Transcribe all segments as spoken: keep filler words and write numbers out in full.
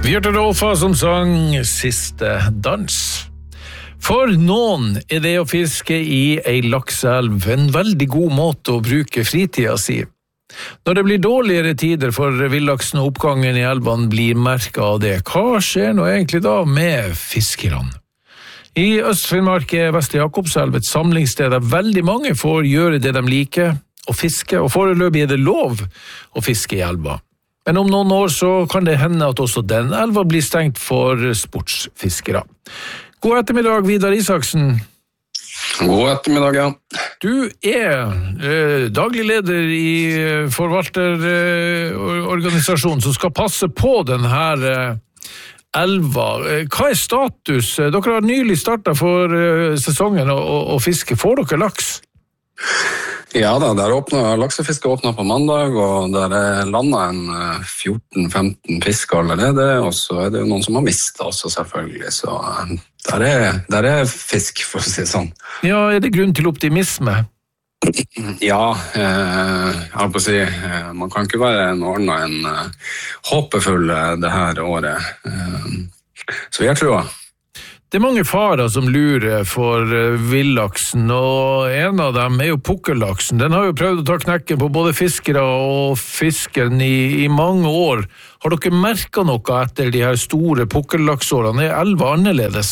Bjørte Rolfa som sang Siste dans. For noen er det å fiske i ei lakseelv en veldig god måte å bruke fritida si. Når det blir dårligere tider for villaksen og oppgangen i elvene blir merket av det, hva skjer nå egentlig da med fiskerne? I Øst-Finnmark er Vestre Jakobselv et samlingssted der veldig mange får gjøre det de liker, å fiske, og foreløpig er det lov å fiske i elva. Men om noen år så kan det hende at også den elva blir stengt for sportsfiskere. God ettermiddag, Vidar Isaksen. God ettermiddag, ja. Du er eh, daglig leder i forvalterorganisasjonen eh, som skal passe på denne eh, elva. Hva er status? Dere har nylig startet for eh, sesongen å, å fiske. Får dere laks? Ja da, der åpnet, laksefiske åpnet på mandag, og der er landet en fjorten femten fisk allerede, og så er det jo noen som har mistet også selvfølgelig, så der er, der er fisk, for å si det sånn. Ja, er det grunn til optimisme? Ja, eh, jeg har på å si, eh, man kan ikke være noe annet enn eh, håpefull det her året, eh, så jeg tror jeg. Det er mange farer som lurer for villaksen, og en av dem er jo pukkellaksen. Den har jo prøvd å ta knekken på både fiskere og fisken i, i mange år. Har dere merket noe etter de her store pukkellaksårene? Er elva annerledes?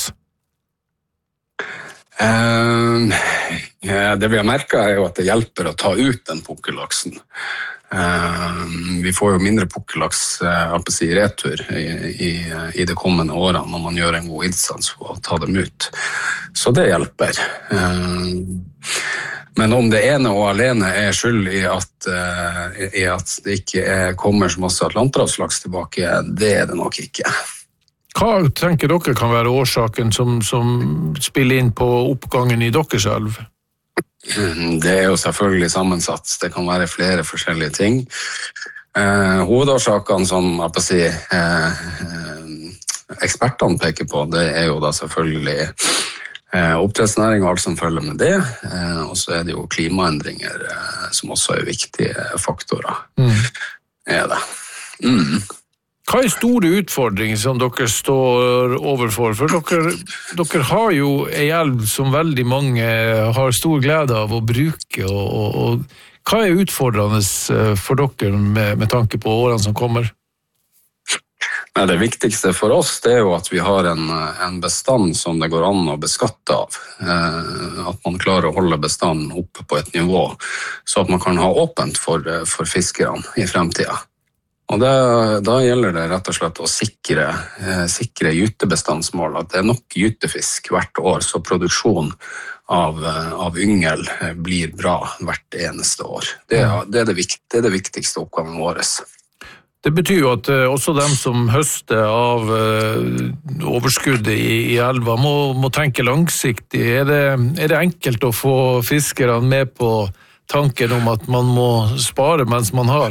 Uh, ja, det vi har merket er jo at det hjelper å ta ut den pukkellaksen. Uh, vi får jo mindre pukkellaks uh, i retur i, i, i de kommende årene når man gjør en god innsats for å ta dem ut. Så det hjelper. Uh, men om det ene og alene er skyld i at, uh, i at det ikke er, kommer så masse atlanterhavslaks tilbake, det er det nok ikke. Hva tenker dere kan være årsaken som, som spiller inn på oppgangen i deres elv? Det er jo selvfølgelig sammensatt. Det kan være flere forskjellige ting. Eh, hovedårsakene som jeg på å si, eh, ekspertene peker på, det er jo da selvfølgelig eh, oppdrettsnæring og alt som følger med det. Eh, og så er det jo klimaendringer eh, som også er viktige faktorer. Mm. Er det. Mm. Hva er store utfordringer som dere står overfor? For dere, dere har jo en elv som veldig mange har stor glede av å bruke, og, og, og hva er utfordrende for dere med, med tanke på årene som kommer? Det viktigste for oss det er jo at vi har en, en bestand som det går an å beskatte av. At man klarer å holde bestanden oppe på et nivå, så at man kan ha åpent for, for fiskerne i fremtiden. Og det, da gjelder det rett og slett å sikre, eh, sikre gytebestandsmål, at det er nok gytefisk hvert år, så produksjon av, av yngel blir bra hvert eneste år. Det, det, er, det, vikt, det er det viktigste oppgaven vår. Det betyr jo at eh, også dem som høster av eh, overskuddet i, i elva må, må tenke langsiktig. Er det, er det enkelt å få fiskerne med på tanken om at man må spare mens man har?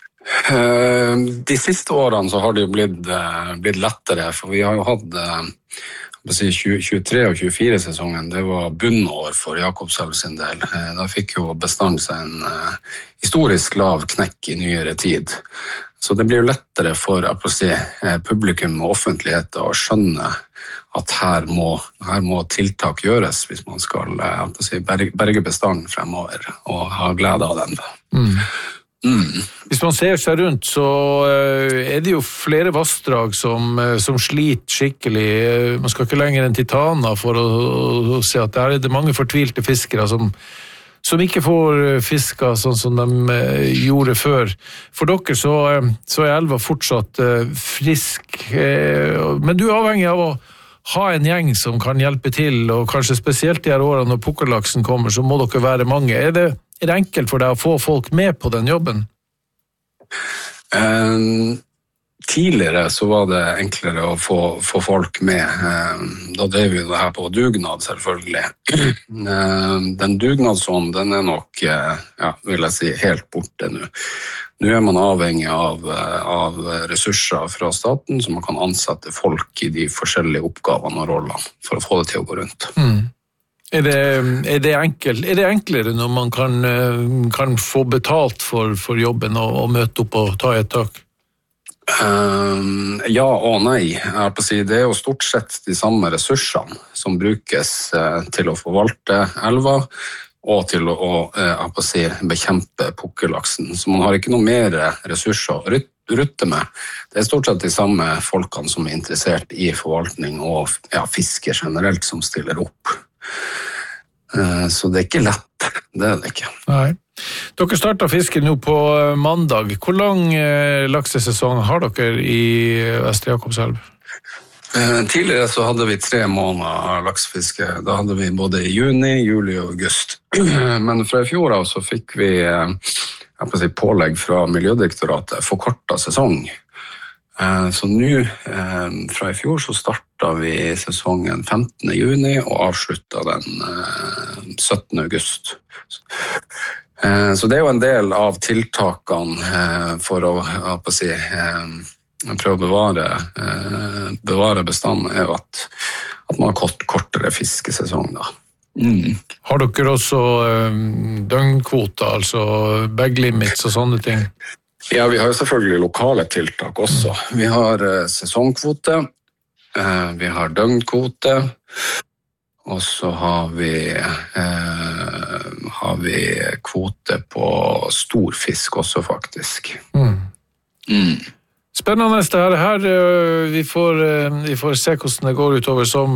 De siste årene så har det jo blitt, blitt lettere, for vi har jo hatt si, tjuetre og tjuefire sesongen, det var bunnår for Jakobselv sin del. Da fikk jo bestanden seg en historisk lav knekk i nyere tid. Så det blir jo lettere for si, publikum og offentligheten å skjønne at her må, her må tiltak gjøres hvis man skal si, berge bestanden fremover og ha glede av den. Mm. Mm. Hvis man ser seg rundt, så er det jo flere vassdrag som, som sliter skikkelig. Man skal ikke lenger enn Titana for å, å se at der er det mange fortvilte fiskere som, som ikke får fiska sånn som de gjorde før. For dere så, så er elva fortsatt frisk, men du er avhengig av å ha en gjeng som kan hjelpe til, og kanskje spesielt i her årene når pukkellaksen kommer, så må dere være mange. Er det Er det enkelt for deg å få folk med på den jobben? Um, tidligere så var det enklere å få, få folk med. Um, da drev vi det her på dugnad, selvfølgelig. Um, den dugnadsånden, den er nok, uh, ja, vil jeg si, helt borte nå. Nå er man avhengig av, av ressurser fra staten, så man kan ansette folk i de forskjellige oppgavene og rollene for å få det til å gå rundt. Mm. Er det, er, det enkel, er det enklere når man kan, kan få betalt for, for jobben og, og møte opp og ta et tak? Um, ja og nei. Jeg har på å si, det er jo stort sett de samme ressursene som brukes uh, til å forvalte elva og til å, å, uh, på å si, bekjempe pukkellaksen. Så man har ikke noe mer ressurser å ryt, rutte med. Det er stort sett de samme folkene som er interessert i forvaltning og ja, fiske generelt som stiller opp. Uh, så det er ikke lett. Det er det ikke. Nei. Dere startet fisken nå på mandag. Hvor lang eh, laksesesong har dere i Vestre Jakobselv? Eh, tidligere så hadde vi tre måneder laksefiske. Da hadde vi både i juni, juli og august. Men fra i fjor av så fikk vi eh, jeg må si, pålegg fra Miljødirektoratet forkortet sesong. Eh, så nå, eh, fra i fjor så startet vi sesongen femtende juni og avsluttet den eh, syttende august. Så det er jo en del av tiltakene for å, å si, prøve å bevare, bevare bestanden, er jo at, at man har kort, kortere fiskesesong. Da. Mm. Har dere også døgnkvoter, altså bag limits og sånne ting? Ja, vi har jo selvfølgelig lokale tiltak også. Vi har sesongkvote, vi har døgnkvote, og så har vi, eh, har vi kvote på stor fisk også, faktisk. Mm. Mm. Spennende det her. her vi, får, vi får se hvordan det går utover sommeren.